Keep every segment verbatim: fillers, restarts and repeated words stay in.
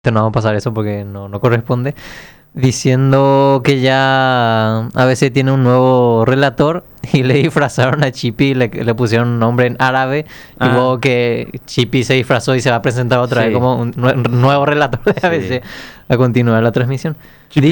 no vamos a pasar eso porque no, no corresponde, diciendo que ya a veces tiene un nuevo relator y le disfrazaron a Chippy, le, le pusieron un nombre en árabe y Ah. luego que Chippy se disfrazó y se va a presentar otra Sí. vez como un nue- nuevo relator de Sí. A B C a continuar la transmisión. Chippy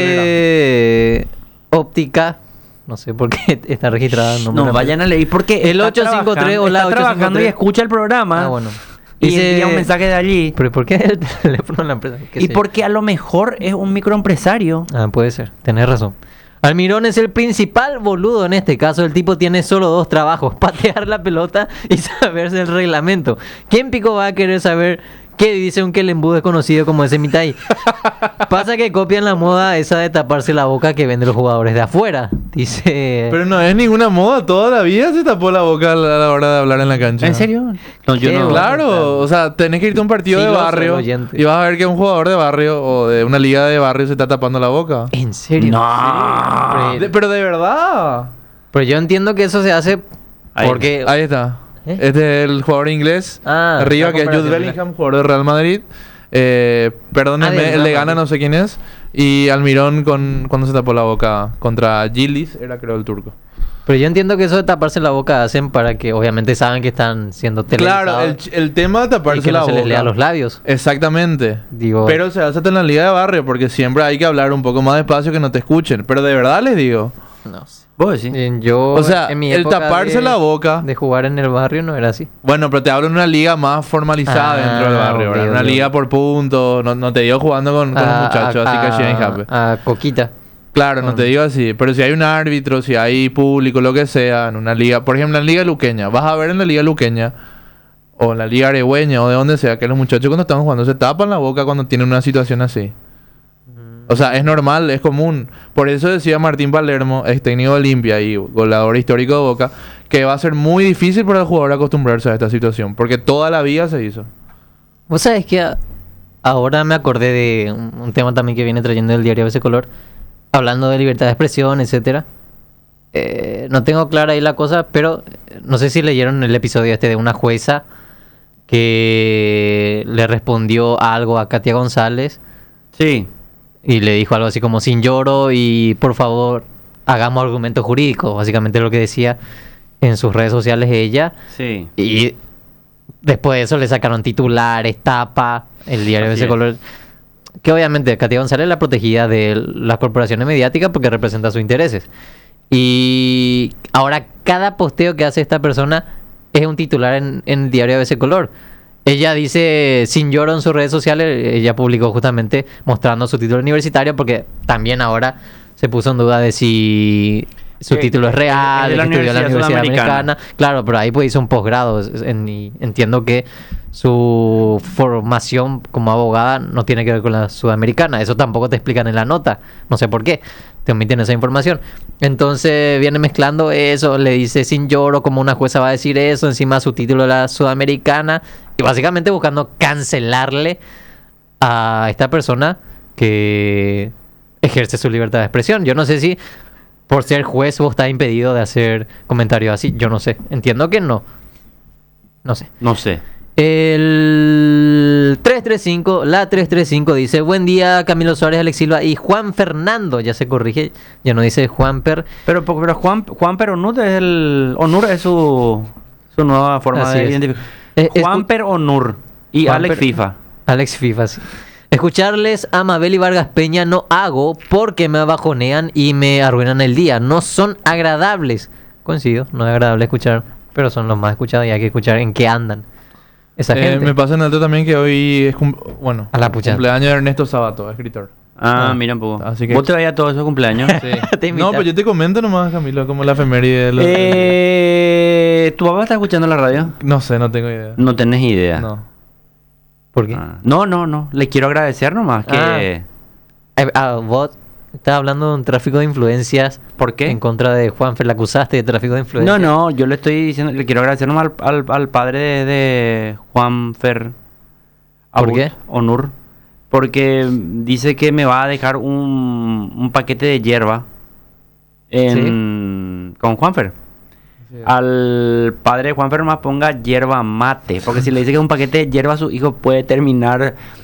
Dice Óptica, no sé por qué está registrada. el nombre de No, la vayan a leer porque El está ocho cinco tres, trabajando- hola, está trabajando ocho cinco tres. y escucha el programa. Ah, bueno. Y Dice- envía un mensaje de allí. Pero ¿por qué el teléfono de la empresa? ¿Qué Y sé yo? porque a lo mejor es un microempresario. Ah, puede ser, tenés razón. Almirón es el principal boludo en este caso. El tipo tiene solo dos trabajos: patear la pelota y saberse el reglamento. ¿Quién pico va a querer saber qué dice un Kelembu desconocido como ese Mitai? Pasa que copian la moda esa de taparse la boca que venden los jugadores de afuera. Dice... Pero no es ninguna moda, toda la vida se tapó la boca a la a la hora de hablar en la cancha. ¿En serio? No, yo Qué no. bueno. Claro, o sea, tenés que irte a un partido de Filoso el barrio oyente. y vas a ver que un jugador de barrio o de una liga de barrio se está tapando la boca. ¿En serio? No. Sí. De- pero de verdad. Pero yo entiendo que eso se hace Ahí. porque... Ahí está. ¿Eh? Este es el jugador inglés. Ah, arriba, la que es Jude comparación, Bellingham, jugador de Real Madrid. Eh, Ah, perdónenme, del el de Real Gana Madrid. no sé quién es. Y Almirón con, cuando se tapó la boca contra Gilis, era creo el turco. Pero yo entiendo que eso de taparse la boca hacen para que obviamente saben que están siendo televisados. Claro, el, ch- el tema de y taparse que la no se boca. les lea los labios. Exactamente. Digo, Pero se hace hasta en la liga de barrio porque siempre hay que hablar un poco más despacio que no te escuchen. Pero de verdad les digo. no sé. ¿Vos decís? Eh, Yo, O sea, en mi el época taparse de- la boca. de jugar en el barrio no era así. Bueno, pero te hablo en una liga más formalizada Ah, dentro del barrio, ok, ¿verdad? Una ok, liga ok. por punto. No, no te digo jugando con, con los muchachos, así que Shane Happy. a, a Coquita. Claro, no con- te digo así. Pero si hay un árbitro, si hay público, lo que sea, en una liga. Por ejemplo, en la liga luqueña. Vas a ver en la liga luqueña. O en la liga aregüeña o de donde sea. Que los muchachos cuando están jugando se tapan la boca cuando tienen una situación así. O sea, es normal, es común. Por eso decía Martín Palermo, ex técnico de Olimpia y goleador histórico de Boca, que va a ser muy difícil para el jugador acostumbrarse a esta situación. Porque toda la vida se hizo. Vos sabés que a- ahora me acordé de un, un tema también que viene trayendo el diario A B C Color, hablando de libertad de expresión, etcétera. Eh, no tengo clara ahí la cosa, pero eh, no sé si leyeron el episodio este de una jueza que le respondió algo a Katia González Sí. y le dijo algo así como sin lloro y por favor hagamos argumentos jurídicos, básicamente lo que decía en sus redes sociales ella. Sí. Y después de eso le sacaron titulares, tapa, el diario de Así ese es. color. Que obviamente Katia González es la protegida de las corporaciones mediáticas porque representa sus intereses. Y ahora cada posteo que hace esta persona es un titular en, en el diario A B C Color. Ella dice sin lloro en sus redes sociales. Ella publicó justamente mostrando su título universitario porque también ahora se puso en duda de si su Que- título es que- real, es de de la que estudió en la Universidad Universidad Sudamericana. Americana. Claro, pero ahí pues hizo un posgrado. es- es- en- y entiendo que su formación como abogada no tiene que ver con la sudamericana. Eso tampoco te explican en la nota. No sé por qué. Te omiten esa información. Entonces viene mezclando eso. Le dice sin lloro como una jueza va a decir eso. Encima su título de la sudamericana. Y básicamente buscando cancelarle a esta persona que ejerce su libertad de expresión. Yo no sé si por ser juez vos estás impedido de hacer comentarios así. Yo no sé. Entiendo que no. No sé. No sé. El tres tres cinco, la tres tres cinco dice: buen día, Camilo Suárez, Alex Silva y Juan Fernando. Ya se corrige, ya no dice Juanper. Pero, pero Juan, Juan Onur es el. Onur es su, su nueva forma Así de es. identificar. Eh, escu- Juanper Onur y Juanper- Alex FIFA. Alex FIFA, sí. Escucharles a Mabel y Vargas Peña no hago porque me bajonean y me arruinan el día. No son agradables. Coincido, no es agradable escuchar, pero son los más escuchados y hay que escuchar en qué andan esa Eh, gente. me pasa en alto también que hoy es cum- bueno, A la pucha. cumpleaños de Ernesto Sabato, escritor. Ah, Ah, mira un poco. así que- ¿Vos te vayas a todos esos cumpleaños? Sí. Te no, invitan. pues yo te comento nomás, Camilo, como la efeméride de los- eh, ¿Tu papá está escuchando la radio? No sé, no tengo idea. No tenés idea. No. ¿Por qué? Ah, no, no, no. Le quiero agradecer nomás que... Ah. Eh, ah, vos estás hablando de un tráfico de influencias ¿Por qué? en contra de Juanfer. ¿La acusaste de tráfico de influencias? No, no, yo le estoy diciendo, le quiero agradecer nomás al, al, al padre de, de Juan Fer ¿Por Abut qué? Onur, porque dice que me va a dejar un, un paquete de hierba en, con Juanfer. Sí. Al padre de Juanfer más ponga hierba mate, porque si le dice que es un paquete de hierba, su hijo puede terminar